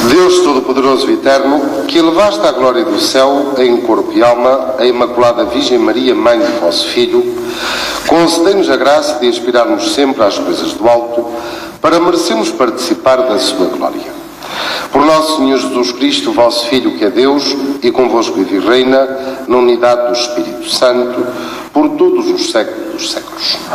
Deus Todo-Poderoso e Eterno, que elevaste à glória do céu, em corpo e alma, a Imaculada Virgem Maria, Mãe do vosso Filho, concedei-nos a graça de aspirarmos sempre às coisas do alto, para merecermos participar da sua glória. Por nosso Senhor Jesus Cristo, vosso Filho, que é Deus, e convosco vive e reina, na unidade do Espírito Santo, por todos os séculos dos séculos.